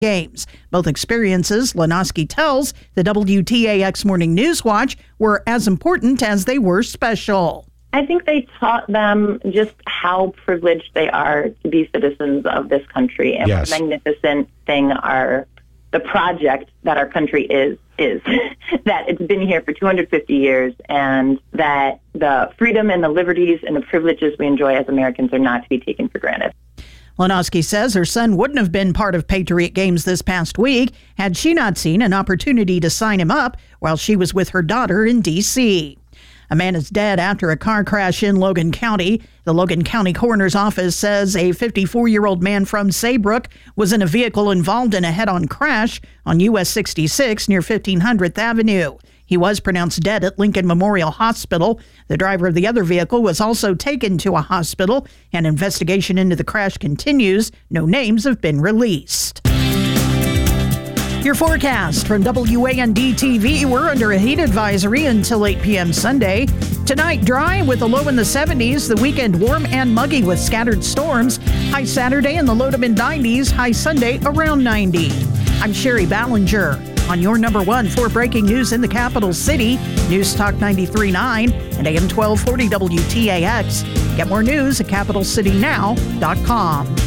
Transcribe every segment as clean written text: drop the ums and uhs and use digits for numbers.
games. Both experiences, Lenoski tells the WTAX Morning News Watch, were as important as they were special. I think they taught them just how privileged they are to be citizens of this country, and what a magnificent thing the project that our country is that it's been here for 250 years, and that the freedom and the liberties and the privileges we enjoy as Americans are not to be taken for granted. Lenoski says her son wouldn't have been part of Patriot Games this past week had she not seen an opportunity to sign him up while she was with her daughter in D.C. A man is dead after a car crash in Logan County. The Logan County Coroner's Office says a 54-year-old man from Saybrook was in a vehicle involved in a head-on crash on US 66 near 1500th Avenue. He was pronounced dead at Lincoln Memorial Hospital. The driver of the other vehicle was also taken to a hospital. An investigation into the crash continues. No names have been released. Your forecast from WAND-TV. We're under a heat advisory until 8 p.m. Sunday. Tonight, dry with a low in the 70s. The weekend, warm and muggy with scattered storms. High Saturday in the low to mid-90s. High Sunday around 90. I'm Sherry Ballinger on your number one for breaking news in the capital city. News Talk 93.9 and AM 1240 WTAX. Get more news at capitalcitynow.com.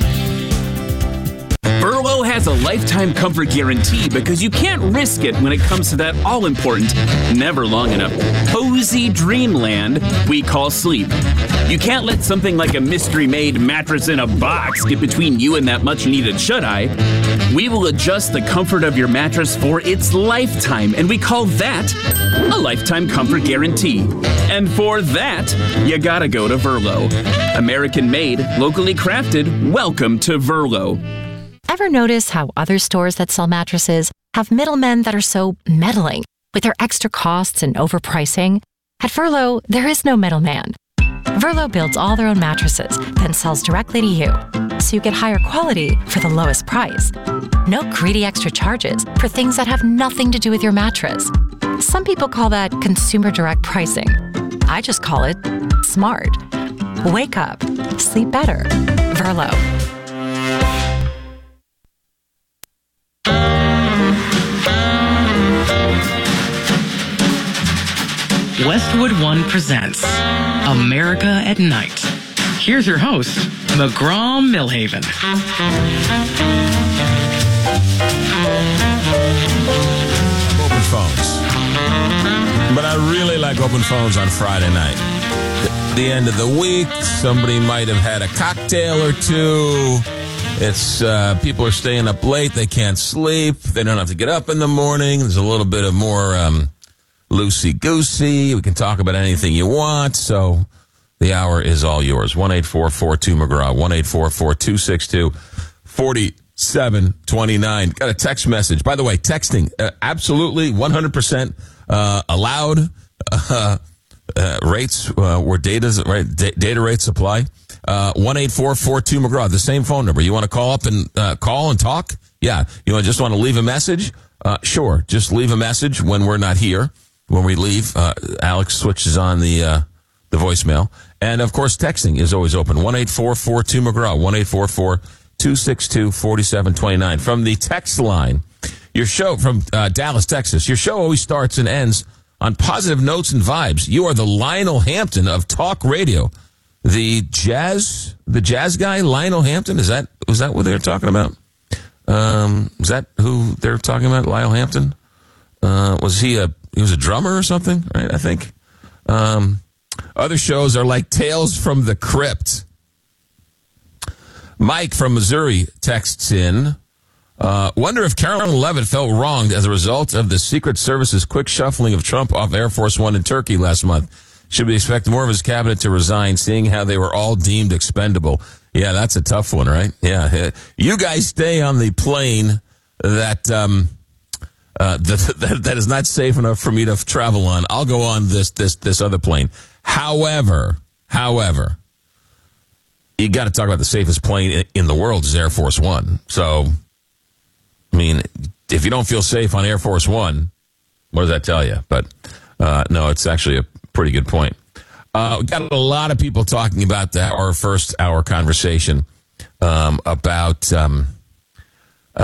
Burlow has a lifetime comfort guarantee because you can't risk it when it comes to that all-important, never long enough, cozy dreamland we call sleep. You can't let something like a mystery-made mattress in a box get between you and that much-needed shut-eye. We will adjust the comfort of your mattress for its lifetime, and we call that a lifetime comfort guarantee. And for that, you gotta go to Verlo. American-made, locally crafted, welcome to Verlo. Ever notice how other stores that sell mattresses have middlemen that are so meddling with their extra costs and overpricing? At Verlo, there is no middleman. Verlo builds all their own mattresses, then sells directly to you, so you get higher quality for the lowest price. No greedy extra charges for things that have nothing to do with your mattress. Some people call that consumer direct pricing. I just call it smart. Wake up. Sleep better. Verlo. Westwood One presents America at Night. Here's your host, McGraw Millhaven. Open phones. But I really like open phones on Friday night. The end of the week, somebody might have had a cocktail or two. It's people are staying up late. They can't sleep. They don't have to get up in the morning. There's a little bit of more loosey-goosey. We can talk about anything you want. So the hour is all yours. 1-844-2-McGraw. 1-844-262-4729. Got a text message. By the way, texting, absolutely 100% allowed. Rates where data rates apply. 1-844-2-McGraw, the same phone number. You want to call up and call and talk? Yeah. You just want to leave a message? Sure. Just leave a message when we're not here. When we leave, Alex switches on the voicemail. And, of course, texting is always open. 1-844-2-McGraw. 1-844-262-4729. From the text line, your show from Dallas, Texas, your show always starts and ends on positive notes and vibes. You are the Lionel Hampton of talk radio. The jazz guy, Lionel Hampton, was that what they were talking about? Is that who they're talking about, Lionel Hampton? He was a drummer or something, right? I think. Other shows are like Tales from the Crypt. Mike from Missouri texts in, wonder if Carolyn Leavitt felt wronged as a result of the Secret Service's quick shuffling of Trump off Air Force One in Turkey last month. Should we expect more of his cabinet to resign, seeing how they were all deemed expendable? Yeah, that's a tough one, right? Yeah. You guys stay on the plane that is not safe enough for me to travel on. I'll go on this other plane. However, you got to talk about the safest plane in the world is Air Force One. So, I mean, if you don't feel safe on Air Force One, what does that tell you? But no, it's actually a pretty good point. We got a lot of people talking about our first hour conversation about